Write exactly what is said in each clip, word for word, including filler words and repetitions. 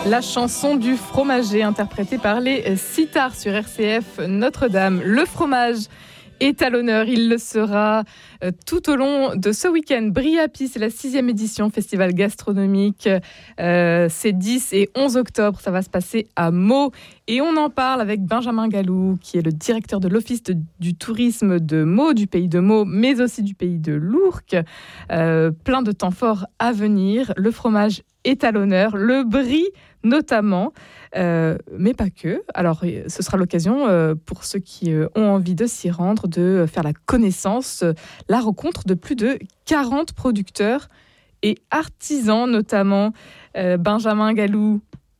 La chanson du fromager interprétée par les Sitars sur R C F Notre-Dame. Le fromage est à l'honneur, il le sera euh, tout au long de ce week-end. Brie Happy, c'est la sixième édition, festival gastronomique. Euh, c'est dix et onze octobre, ça va se passer à Meaux. Et on en parle avec Benjamin Galou, qui est le directeur de l'Office de, du tourisme de Meaux, du pays de Meaux, mais aussi du pays de l'Ourcq. Euh, plein de temps forts à venir. Le fromage est à l'honneur, le brie notamment, euh, mais pas que. Alors, ce sera l'occasion euh, pour ceux qui euh, ont envie de s'y rendre, de faire la connaissance, euh, la rencontre de plus de quarante producteurs et artisans notamment. Euh, Benjamin Galou.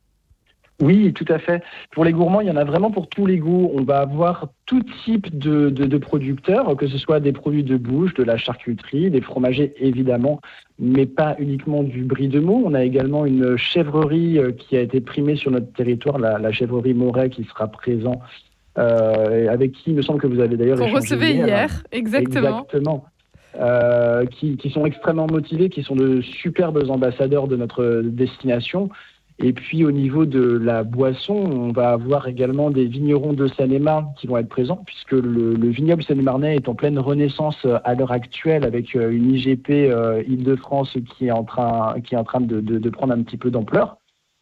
Oui, tout à fait. Pour les gourmands, il y en a vraiment pour tous les goûts. On va avoir tout type de, de, de producteurs, que ce soit des produits de bouche, de la charcuterie, des fromagers évidemment, mais pas uniquement du brie de Meaux. On a également une chèvrerie qui a été primée sur notre territoire, la, la chèvrerie Moret, qui sera présent, euh, avec qui il me semble que vous avez d'ailleurs échangé. Qu'on recevait hier, hier exactement. Exactement. Euh, qui, qui sont extrêmement motivés, qui sont de superbes ambassadeurs de notre destination. Et puis au niveau de la boisson, on va avoir également des vignerons de Seine-et-Marne qui vont être présents, puisque le, le vignoble seine-et-marnais est en pleine renaissance à l'heure actuelle, avec une I G P euh, Île-de-France qui est en train, qui est en train de, de, de prendre un petit peu d'ampleur.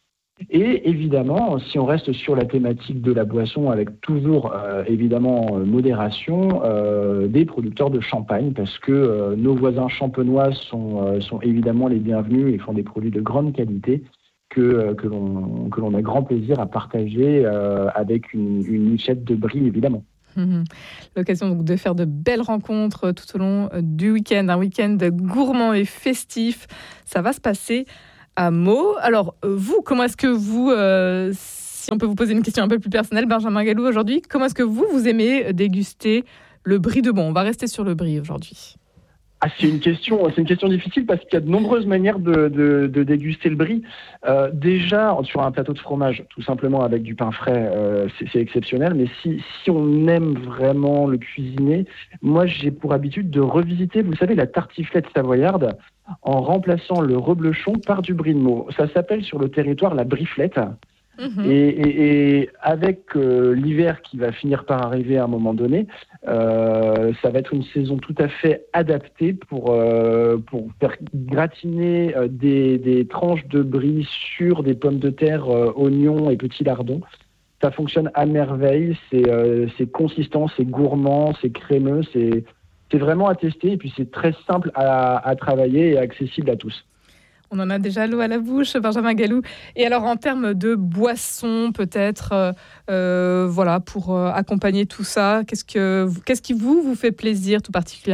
Et évidemment, si on reste sur la thématique de la boisson, avec toujours euh, évidemment modération, euh, des producteurs de champagne, parce que euh, nos voisins champenois sont, euh, sont évidemment les bienvenus et font des produits de grande qualité. Que, que, l'on, que l'on a grand plaisir à partager euh, avec une, une lichette de brie, évidemment. Mmh. L'occasion donc de faire de belles rencontres tout au long du week-end, un week-end gourmand et festif. Ça va se passer à Meaux. Alors, vous, comment est-ce que vous, euh, si on peut vous poser une question un peu plus personnelle, Benjamin Galou, aujourd'hui, comment est-ce que vous, vous aimez déguster le brie de Meaux ? On va rester sur le brie aujourd'hui. Ah, c'est une question, c'est une question difficile parce qu'il y a de nombreuses manières de, de, de déguster le brie. Euh, déjà, sur un plateau de fromage, tout simplement avec du pain frais, euh, c'est, c'est exceptionnel. Mais si, si on aime vraiment le cuisiner, moi j'ai pour habitude de revisiter, vous savez, la tartiflette savoyarde en remplaçant le reblochon par du brie de Meaux. Ça s'appelle sur le territoire la briflette. Mmh. Et, et, et avec euh, l'hiver qui va finir par arriver à un moment donné, euh, ça va être une saison tout à fait adaptée pour, euh, pour faire gratiner euh, des, des tranches de brie sur des pommes de terre, euh, oignons et petits lardons. Ça fonctionne à merveille, c'est, euh, c'est consistant, c'est gourmand, c'est crémeux, c'est, c'est vraiment à tester et puis c'est très simple à, à travailler et accessible à tous. On en a déjà l'eau à la bouche, Benjamin Galou. Et alors, en termes de boissons, peut-être, euh, euh, voilà, pour euh, accompagner tout ça, qu'est-ce, que, qu'est-ce qui vous, vous fait plaisir tout particulièrement ?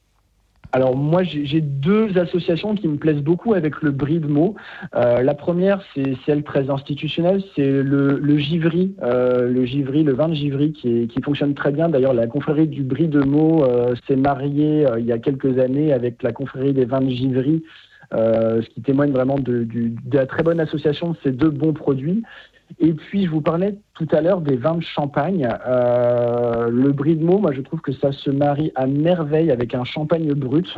Alors moi, j'ai, j'ai deux associations qui me plaisent beaucoup avec le brie de Meaux. Euh, la première, c'est celle très institutionnelle, c'est le, le givry, euh, le givry, le vin de givry qui, est, qui fonctionne très bien. D'ailleurs, la confrérie du brie de Meaux euh, s'est mariée euh, il y a quelques années avec la confrérie des vins de givry. Euh, ce qui témoigne vraiment de, de, de la très bonne association de ces deux bons produits. Et puis, je vous parlais tout à l'heure des vins de champagne. Euh, le brie de Meaux, moi, je trouve que ça se marie à merveille avec un champagne brut.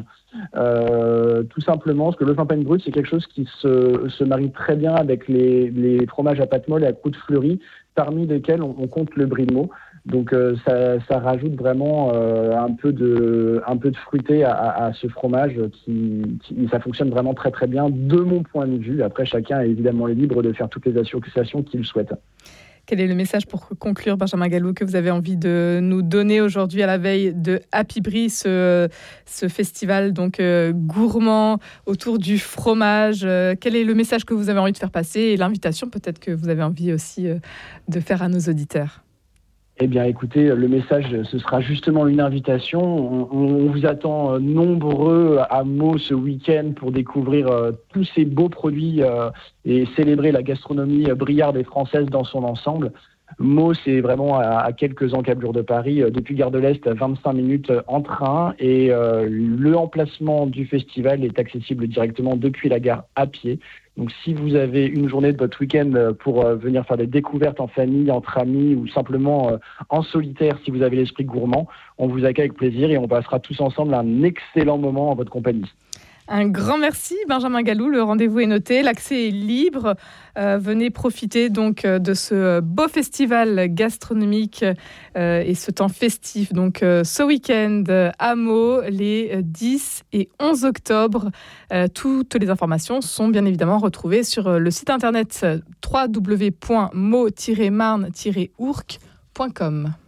Euh, tout simplement, parce que le champagne brut, c'est quelque chose qui se, se marie très bien avec les, les fromages à pâte molle et à croûte fleurie, parmi lesquels on, on compte le brie de Meaux. Donc euh, ça, ça rajoute vraiment euh, un peu de, un peu de fruité à, à ce fromage qui, qui, ça fonctionne vraiment très très bien de mon point de vue. Après, chacun est évidemment libre de faire toutes les associations qu'il souhaite. Quel est le message pour conclure, Benjamin Galou, que vous avez envie de nous donner aujourd'hui à la veille de Happy Brie, ce, ce festival donc euh, gourmand autour du fromage. Euh, quel est le message que vous avez envie de faire passer et l'invitation peut-être que vous avez envie aussi euh, de faire à nos auditeurs? Eh bien, écoutez, le message, ce sera justement une invitation. On, on vous attend nombreux à Meaux ce week-end pour découvrir euh, tous ces beaux produits euh, et célébrer la gastronomie briarde et française dans son ensemble. Meaux, c'est vraiment à, à quelques encablures de Paris, euh, depuis Gare de l'Est, à vingt-cinq minutes en train. Et euh, le emplacement du festival est accessible directement depuis la gare à pied. Donc, si vous avez une journée de votre week-end pour euh, venir faire des découvertes en famille, entre amis ou simplement euh, en solitaire, si vous avez l'esprit gourmand, on vous accueille avec plaisir et on passera tous ensemble un excellent moment en votre compagnie. Un grand merci Benjamin Gallou, le rendez-vous est noté, l'accès est libre. Euh, venez profiter donc de ce beau festival gastronomique euh, et ce temps festif. Donc euh, ce week-end à Meaux, les dix et onze octobre. Euh, toutes les informations sont bien évidemment retrouvées sur le site internet w w w point meaux tiret marne tiret ourcq point com.